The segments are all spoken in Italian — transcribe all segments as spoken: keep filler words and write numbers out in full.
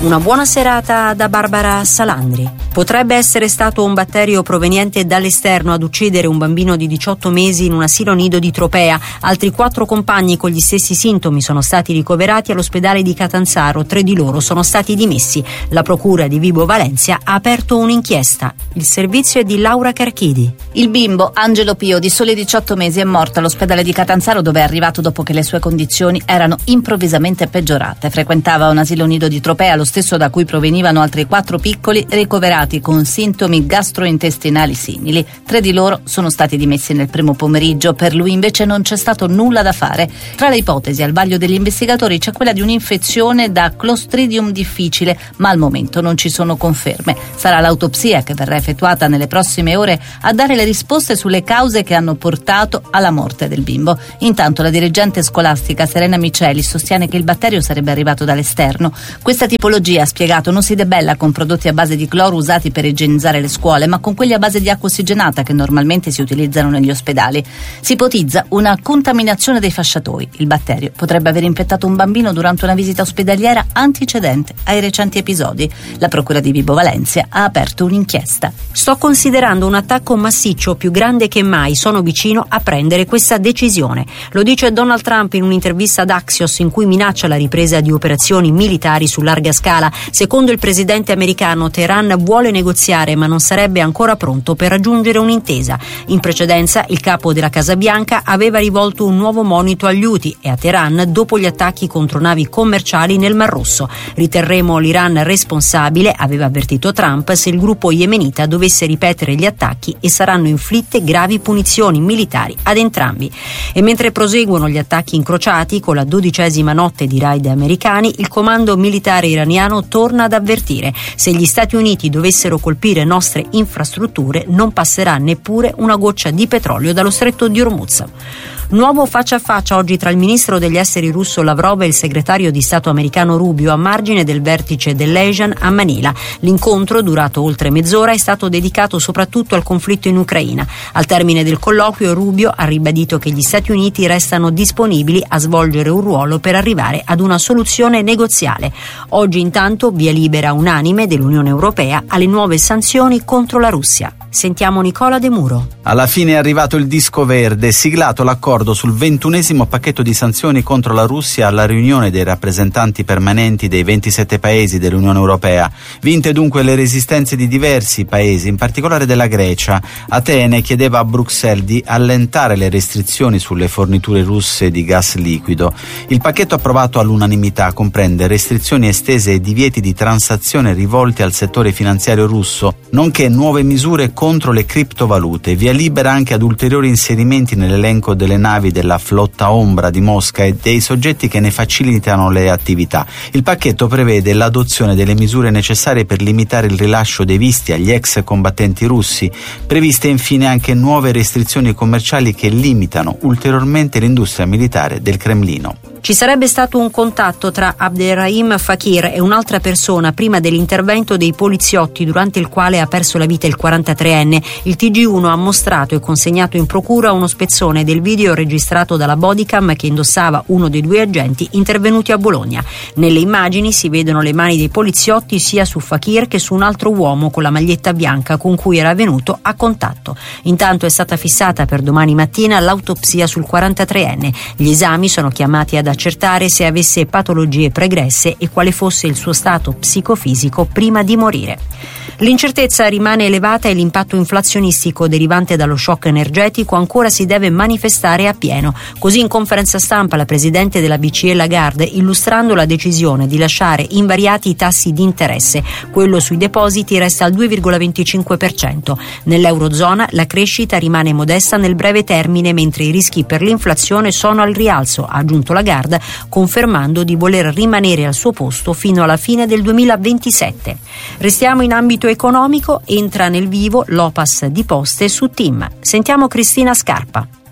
Una buona serata da Barbara Salandri. Potrebbe essere stato un batterio proveniente dall'esterno ad uccidere un bambino di diciotto mesi in un asilo nido di Tropea. Altri quattro compagni con gli stessi sintomi sono stati ricoverati all'ospedale di Catanzaro. Tre di loro sono stati dimessi. La procura di Vibo Valentia ha aperto un'inchiesta. Il servizio è di Laura Carchidi. Il bimbo Angelo Pio, di soli diciotto mesi, è morto all'ospedale di Catanzaro, dove è arrivato dopo che le sue condizioni erano improvvisamente peggiorate. Frequentava un asilo nido di Tropea, lo stesso da cui provenivano altri quattro piccoli ricoverati con sintomi gastrointestinali simili. Tre di loro sono stati dimessi nel primo pomeriggio. Per lui invece non c'è stato nulla da fare. Tra le ipotesi al vaglio degli investigatori c'è quella di un'infezione da Clostridium difficile, ma al momento non ci sono conferme. Sarà l'autopsia, che verrà effettuata nelle prossime ore, a dare le risposte sulle cause che hanno portato alla morte del bimbo. Intanto la dirigente scolastica Serena Miceli sostiene che il batterio sarebbe arrivato dall'esterno. Questa tipologia, ha spiegato, non si debella con prodotti a base di cloro usati per igienizzare le scuole, ma con quelli a base di acqua ossigenata che normalmente si utilizzano negli ospedali. Si ipotizza una contaminazione dei fasciatoi. Il batterio potrebbe aver infettato un bambino durante una visita ospedaliera antecedente ai recenti episodi. La procura di Vibo Valentia ha aperto un'inchiesta. Sto considerando un attacco massiccio più grande che mai. Sono vicino a prendere questa decisione. Lo dice Donald Trump in un'intervista ad Axios, in cui minaccia la ripresa di operazioni militari su larga scala. Secondo il presidente americano, Teheran vuole negoziare, ma non sarebbe ancora pronto per raggiungere un'intesa. In precedenza il capo della Casa Bianca aveva rivolto un nuovo monito agli Houthi e a Teheran dopo gli attacchi contro navi commerciali nel Mar Rosso. Riterremo l'Iran responsabile, aveva avvertito Trump, se il gruppo yemenita dovesse ripetere gli attacchi, e saranno inflitte gravi punizioni militari ad entrambi. E mentre proseguono gli attacchi incrociati con la dodicesima notte di raid americani, il comando militare iraniano torna ad avvertire: se gli Stati Uniti dovessero colpire nostre infrastrutture, non passerà neppure una goccia di petrolio dallo stretto di Hormuz. Nuovo faccia a faccia oggi tra il ministro degli esteri russo Lavrov e il segretario di Stato americano Rubio a margine del vertice dell'ASEAN a Manila. L'incontro, durato oltre mezz'ora, è stato dedicato soprattutto al conflitto in Ucraina. Al termine del colloquio Rubio ha ribadito che gli Stati Uniti restano disponibili a svolgere un ruolo per arrivare ad una soluzione negoziale. Oggi intanto via libera unanime dell'Unione Europea alle nuove sanzioni contro la Russia. Sentiamo Nicola De Muro. Alla fine è arrivato il disco verde, siglato l'accordo sul ventunesimo pacchetto di sanzioni contro la Russia alla riunione dei rappresentanti permanenti dei ventisette paesi dell'Unione Europea. Vinte dunque le resistenze di diversi paesi, in particolare della Grecia. Atene chiedeva a Bruxelles di allentare le restrizioni sulle forniture russe di gas liquido. Il pacchetto approvato all'unanimità comprende restrizioni estese e divieti di transazione rivolti al settore finanziario russo, nonché nuove misure contro le criptovalute. Via libera anche ad ulteriori inserimenti nell'elenco delle navi della flotta ombra di Mosca e dei soggetti che ne facilitano le attività. Il pacchetto prevede l'adozione delle misure necessarie per limitare il rilascio dei visti agli ex combattenti russi. Previste infine anche nuove restrizioni commerciali che limitano ulteriormente l'industria militare del Cremlino. Ci sarebbe stato un contatto tra Abderrahim Fakir e un'altra persona prima dell'intervento dei poliziotti, durante il quale ha perso la vita il quarantatreenne. Il T G uno ha mostrato e consegnato in procura uno spezzone del video registrato dalla bodycam che indossava uno dei due agenti intervenuti a Bologna. Nelle immagini si vedono le mani dei poliziotti sia su Fakir che su un altro uomo con la maglietta bianca con cui era venuto a contatto. Intanto è stata fissata per domani mattina l'autopsia sul quarantatreenne. Gli esami sono chiamati ad accertare se avesse patologie pregresse e quale fosse il suo stato psicofisico prima di morire. L'incertezza rimane elevata e l'impatto inflazionistico derivante dallo shock energetico ancora si deve manifestare a pieno. Così in conferenza stampa la presidente della B C E Lagarde, illustrando la decisione di lasciare invariati i tassi di interesse. Quello sui depositi resta al due virgola venticinque per cento. Nell'Eurozona la crescita rimane modesta nel breve termine, mentre i rischi per l'inflazione sono al rialzo, ha aggiunto Lagarde, confermando di voler rimanere al suo posto fino alla fine del duemilaventisette. Restiamo in ambito economico, entra nel vivo l'O P A S di Poste su T I M. Sentiamo Cristina Scarpa.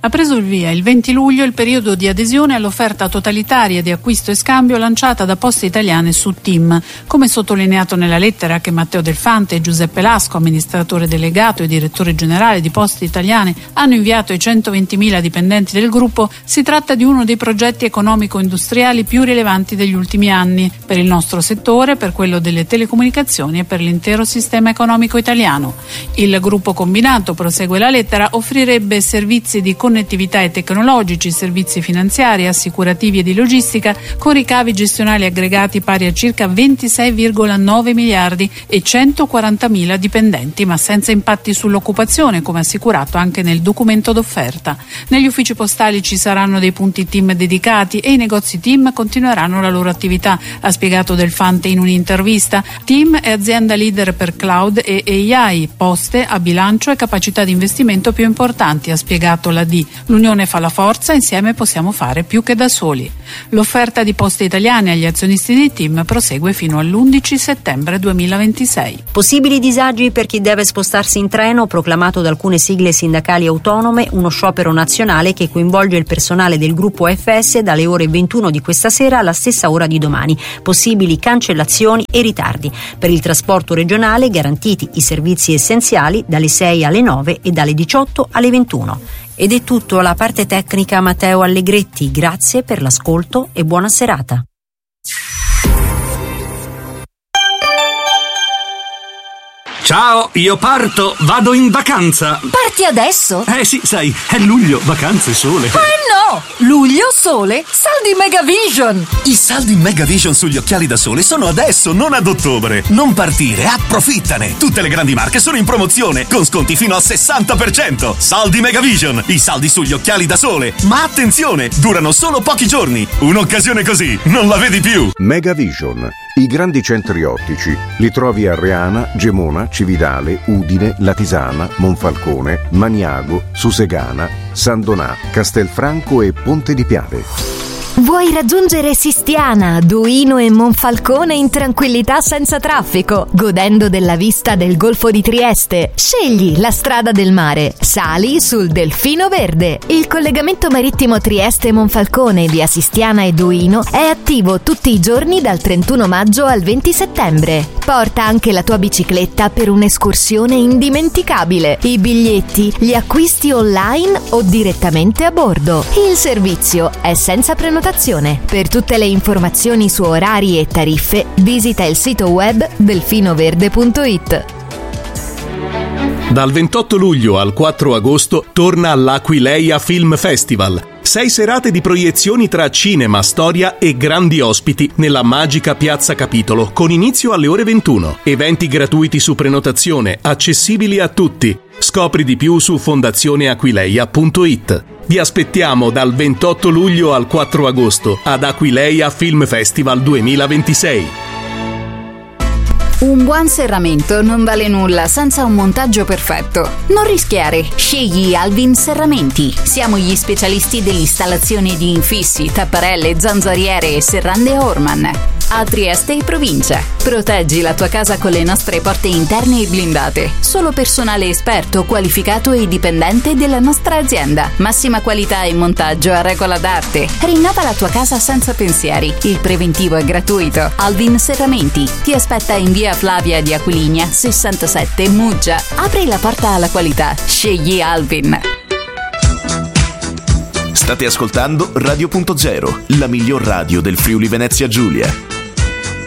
Ha preso il via il venti luglio il periodo di adesione all'offerta totalitaria di acquisto e scambio lanciata da Poste Italiane su TIM. Come sottolineato nella lettera che Matteo Del Fante e Giuseppe Lasco, amministratore delegato e direttore generale di Poste Italiane, hanno inviato ai centoventimila dipendenti del gruppo, si tratta di uno dei progetti economico-industriali più rilevanti degli ultimi anni per il nostro settore, per quello delle telecomunicazioni e per l'intero sistema economico italiano. Il gruppo combinato, prosegue la lettera, offrirebbe servizi di connettività e tecnologici, servizi finanziari, assicurativi e di logistica con ricavi gestionali aggregati pari a circa ventisei virgola nove miliardi e centoquarantamila dipendenti, ma senza impatti sull'occupazione, come assicurato anche nel documento d'offerta. Negli uffici postali ci saranno dei punti TIM dedicati e i negozi TIM continueranno la loro attività, ha spiegato Del Fante in un'intervista. TIM è azienda leader per cloud e A I, Poste ha bilancio e capacità di investimento più importanti, ha spiegato la D. L'unione fa la forza, insieme possiamo fare più che da soli. L'offerta di Poste Italiane agli azionisti di TIM prosegue fino all'undici settembre duemilaventisei. Possibili disagi per chi deve spostarsi in treno, proclamato da alcune sigle sindacali autonome, uno sciopero nazionale che coinvolge il personale del gruppo A F S dalle ore ventuno di questa sera alla stessa ora di domani. Possibili cancellazioni e ritardi. Per il trasporto regionale garantiti i servizi essenziali dalle sei alle nove e dalle diciotto alle ventuno. Ed è tutto, alla parte tecnica Matteo Allegretti. Grazie per l'ascolto e buona serata. Ciao, io parto, vado in vacanza. Parti adesso? Eh sì, sai, è luglio, vacanze, sole. Eh no! Luglio, sole, saldi Megavision! I saldi Megavision sugli occhiali da sole sono adesso, non ad ottobre. Non partire, approfittane! Tutte le grandi marche sono in promozione, con sconti fino al sessanta per cento. Saldi Megavision, i saldi sugli occhiali da sole. Ma attenzione, durano solo pochi giorni. Un'occasione così, non la vedi più. Megavision, i grandi centri ottici. Li trovi a Reana, Gemona, Cividale, Udine, Latisana, Monfalcone, Maniago, Susegana, San Donà, Castelfranco e Ponte di Piave. Vuoi raggiungere Sistiana, Duino e Monfalcone in tranquillità senza traffico, godendo della vista del Golfo di Trieste? Scegli la strada del mare. Sali sul Delfino Verde. Il collegamento marittimo Trieste-Monfalcone via Sistiana e Duino è attivo tutti i giorni dal trentuno maggio al venti settembre. Porta anche la tua bicicletta per un'escursione indimenticabile. I biglietti li acquisti online o direttamente a bordo. Il servizio è senza prenotazione. Per tutte le informazioni su orari e tariffe, visita il sito web delfinoverde punto it. Dal ventotto luglio al quattro agosto torna all'Aquileia Film Festival. Sei serate di proiezioni tra cinema, storia e grandi ospiti nella magica Piazza Capitolo, con inizio alle ore ventuno. Eventi gratuiti su prenotazione, accessibili a tutti. Scopri di più su fondazione aquileia punto it. Vi aspettiamo dal ventotto luglio al quattro agosto ad Aquileia Film Festival duemilaventisei. Un buon serramento non vale nulla senza un montaggio perfetto. Non rischiare, scegli Alvin Serramenti. Siamo gli specialisti dell'installazione di infissi, tapparelle, zanzariere e serrande Orman. A Trieste e provincia. Proteggi la tua casa con le nostre porte interne e blindate. Solo personale esperto, qualificato e dipendente della nostra azienda. Massima qualità e montaggio a regola d'arte. Rinnova la tua casa senza pensieri. Il preventivo è gratuito. Alvin Serramenti ti aspetta in via Flavia di Aquiligna sessantasette Muggia. Apri la porta alla qualità. Scegli Alvin. State ascoltando Radio Punto Zero, la miglior radio del Friuli Venezia Giulia.